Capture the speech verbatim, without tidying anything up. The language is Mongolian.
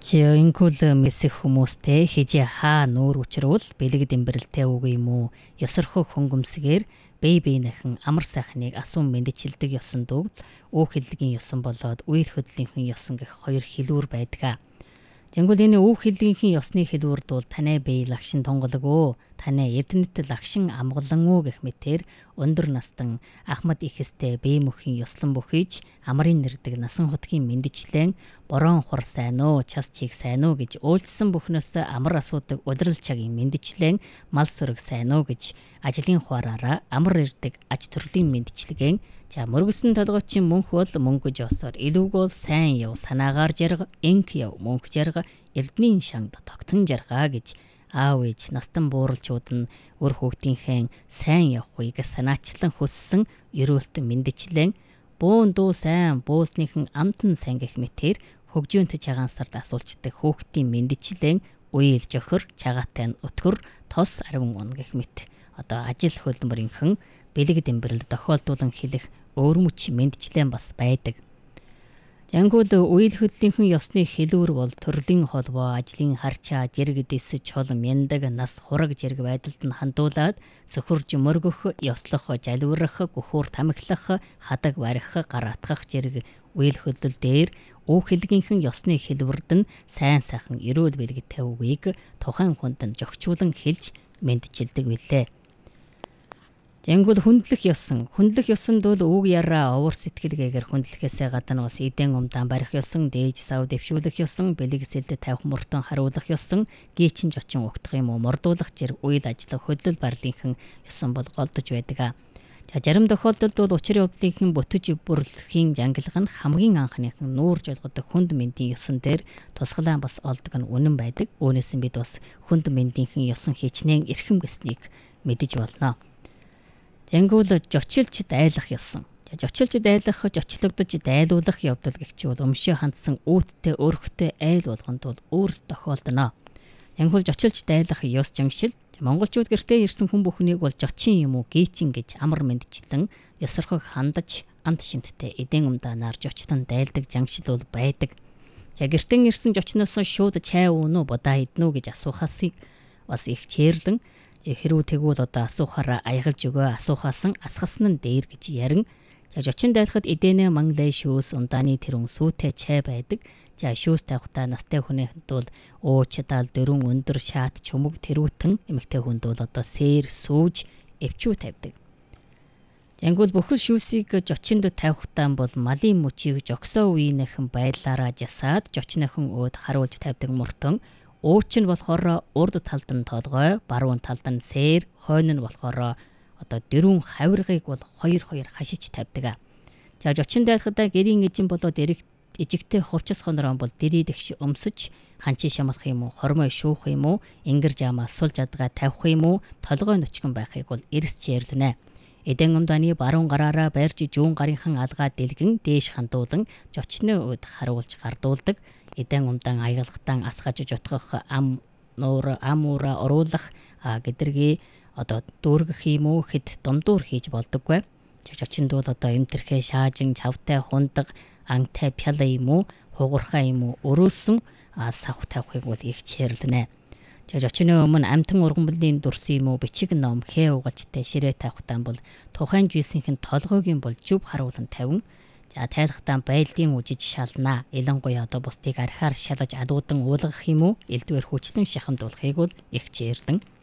Жинхүүл мэсэх хүмүүстэй хижээ хаа нүүр учруул бэлэг дэмбэрэлтэй үг юм уу? Ёсорхог хөнгөмсгээр бие биенийхэн амар сайхныг асуун мэдчилдэг ёсон дуу өөх хэллэгийн ёсон болоод үйл хөдлөлийнхэн ёсон гэх хоёр хэлүүр байдаг. Жингүүл энэ өөх хэллэгийнхэн ёсны хэлүүрд бол танай бие лагшин тонголог өө, танай эрдэнэт лагшин амгалан өө гэх мэтээр өндөр настан Ахмад ихэстэй бие мөхийн ёслон бүхийж амрын нэрдэг насан хотгийн мэдчлэн борон хор сайн уу, час чиг сайн уу гэж уйлдсан бүхнөөс амар асуудаг удирал цагийн мэдчлэн мал сүрэг сайн уу гэж ажлын хуараараа амар ирдэг аж төрлийн мэдчлэгэн за мөргөсөн толгойчин мөнх бол мөнгөж осоор илүүг бол сайн яв санаагаар жарга энк яв мөнх жарга эрдний шангад тогтон жаргаа гэж аав ээж настан бууралчууд нь өр хүүхдийнхээ сайн явахыг санаачлан хүссэн ерөөлтөн мэдчлэн буун дуу сайн буусныхан амтан сайн гэх мэтэр хөгжөөнт чагаансард асуулчдаг хүүхдийн мэдчлэн уйл жохор чагаатай нь өтгөр тос арван он гэх мэт одоо ажил хөлбөрийнхэн бэлэг дэмбэрэлд тохиолдуулан хэлэх өөрмөч мэдчлэн бас байдаг. Жангуул үйл хөдлөлийнхэн ёсны хэлүүр бол төрлийн холбоо ажлын харчаа жирэг дэсэж чол мяндаг нас хураг жирэг байдалд нь хандуулаад сөхөрж мөргөх ёслох жалвирах гөхөр тамхилах хадаг барих гараатгах жирэг үйл хөдлөл дээр өөх хэллэгийнхэн ёсны хэлбэрд нь сайн сайхан эрүүл бэлгэтэй үгийг тухайн хүнд нь жогчуулан хэлж мэдчилдэг билээ. Жангуул хүндлэх ёсон. Хүндлэх ёсонд бол үг яраа овор сэтгэлгээгээр хүндлэхээсээ гадна бас эдэн умдаан барих ёсон, дээж сав дэвшүүлэх ёсон, бэлэг сэлд тавих мөртөн харуулах ёсон, гээчин жочин угтах юм уу, мордуулах зэрэг үйл ажиллах хөдлөл барлынхан ёсон бол голдож байдаг. За зарим тохиолдолд бол учир явдлынхан бүтэж бүрлэхийн жангалга нь хамгийн анхныхан нүүрж олгодог хүнд мэндийн ёсон дээр тусгалаа бас олдог нь үнэн байдаг. Үүнээс нь бид бас хүнд мэндийнхэн ёсон хичнээн эрхэм гэснийг мэдэж болно. Жангуул жочилж дайлах ёсон. Жочилж дайлах, жочлогдож дайлуулах явдал гэгч бол өмшөө хандсан үүдтэй өрхтэй айл болгонд бол өөр тохиолдоно. Жангуул жочилж дайлах ёс жангшил монголчууд гэртээ ирсэн хүн бүхнийг бол жочин юм уу гээчин гэж амар мэдчлэн ёсорхог хандаж амт шимттэй эдэн умдаанаар жочлон дайлдаг жангшил бол байдаг. За гэртэн ирсэн жочноос шууд чай уунуу бодаа иднүү гэж асуухасыг бас их чээрлэн хэрүү тэгвэл одоо асуухаараа аягалж өгөө асуухаасан асгасан нь дээр гэж ярин. За жочин дайлахад эдэнэ манглай шүүс ундааны тэрүүн сүүтэй чай байдаг. За шүүс тавихтаа настай хүнийхэнд бол уу чадаал дөрвөн өндөр шаат чумэг тэрүүтэн эмэгтэй хүнд бол одоо сээр сүүж эвчүү тавьдаг. Жангуул бүхэл шүүсийг жочинд тавихтаа бол малын мөчийг жогсоо үеийнхэн байдлаараа жасаад жочныхан өөд харуулж тавьдаг мөртөн ууч нь болохоор урд талд нь толгой, баруун талд нь сээр, хойно нь болохоор одоо дөрвөн хавиргыг бол хоёр хоёр хашиж тавьдаг. За жочин дайлахад гэрийн эжин болоод эрэг ижигтэй хувцас хонорон бол дэрийдэгш өмсөж ханчин шамлах юм уу, хормой шүүх юм уу, ингэр жамаа сул жадгаа тавих юм уу, толгой нөчгөн байхыг бол эрс чирлэнэ. Эдэн умдааны баруун гараараа байрж жүүн гарынхан алгаа дэлгэн дээш хандуулан жочны өд харуулж гардуулдаг. Эдэн умдаан аягалгатан асгаж жутгах ам нуур амуура оруулах гэдэргээ одоо дүүргэх юм уу хэд думдуур хийж болдоггүй. Жочинд бол одоо эмтэрхээ шаажин чавтай хундаг ангтай пяла юм уу хугархаа юм уу өрөөсөн савх тавихыг бол их чирлэнэ. Жочны өмнө амтан ургамлын дурс юм уу бичиг ном хээ угалжтай ширээ тавихтаа бол тухайн жийсийнхэн толгойгийн бол жүв харуулan тавин. За тайлхтаа байлдын үжиж шалнаа. Илангуяа одоо бусдыг архаар шалгаж адуудан уулгах юм уу? Элдвэр хүчлэн шахамдуулахыг бол их чирлэн